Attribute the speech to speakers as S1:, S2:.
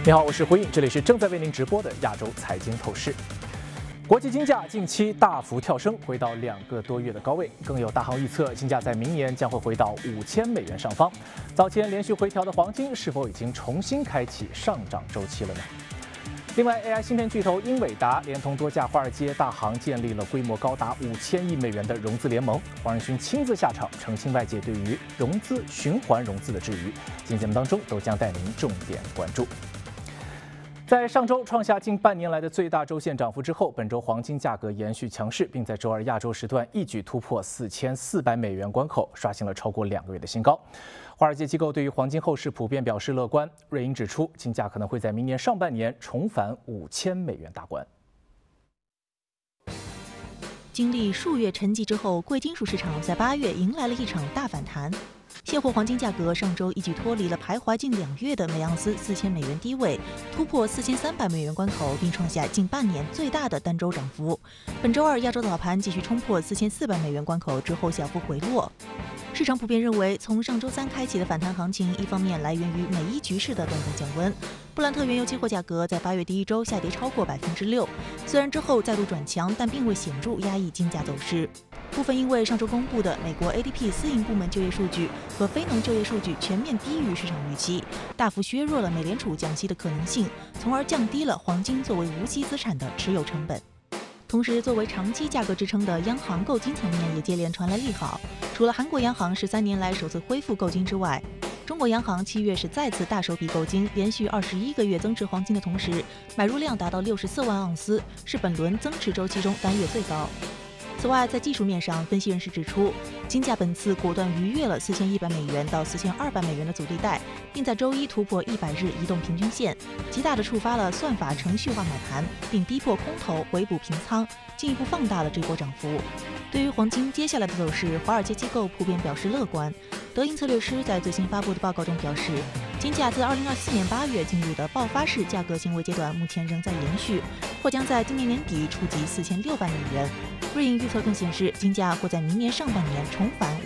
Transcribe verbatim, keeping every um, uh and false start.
S1: 你好，我是胡颖，这里是正在为您直播的亚洲财经透视。国际金价近期大幅跳升，回到两个多月的高位，更有大行预测金价在明年将会回到五千美元上方。早前连续回调的黄金是否已经重新开启上涨周期了呢？另外 ，A I 芯片巨头英伟达连同多家华尔街大行建立了规模高达五千亿美元的融资联盟。黄仁勋亲自下场，澄清外界对于融资循环融资的质疑。今天节目当中都将带您重点关注。在上周创下近半年来的最大周线涨幅之后，本周黄金价格延续强势，并在周二亚洲时段一举突破四千四百美元关口，刷新了超过两个月的新高。华尔街机构对于黄金后市普遍表示乐观，瑞银指出，金价可能会在明年上半年重返五千美元大关。
S2: 经历数月沉寂之后，贵金属市场在八月迎来了一场大反弹。现货黄金价格上周一举脱离了徘徊近两月的每盎司四千美元低位，突破四千三百美元关口，并创下近半年最大的单周涨幅。本周二亚洲早盘继续冲破四千四百美元关口之后小幅回落。市场普遍认为，从上周三开启的反弹行情，一方面来源于美伊局势的短暂降温。布兰特原油期货价格在八月第一周下跌超过百分之六，虽然之后再度转强，但并未显著压抑金价走势。部分因为上周公布的美国 A D P 私营部门就业数据和非农就业数据全面低于市场预期，大幅削弱了美联储降息的可能性，从而降低了黄金作为无息资产的持有成本。同时，作为长期价格支撑的央行购金层面也接连传来利好。除了韩国央行十三年来首次恢复购金之外，中国央行七月是再次大手笔购金，连续二十一个月增持黄金的同时，买入量达到六十四万盎司，是本轮增持周期中单月最高。此外，在技术面上，分析人士指出，金价本次果断逾越了四千一百美元到四千二百美元的阻力带，并在周一突破一百日移动平均线，极大地触发了算法程序化买盘，并逼迫空头回补平仓，进一步放大了这波涨幅。对于黄金接下来的走势，华尔街机构普遍表示乐观。德银策略师在最新发布的报告中表示，金价自二零二四年八月进入的爆发式价格行为阶段，目前仍在延续，或将在今年年底触及四千六百美元。瑞银预测更显示，金价或在明年上半年重返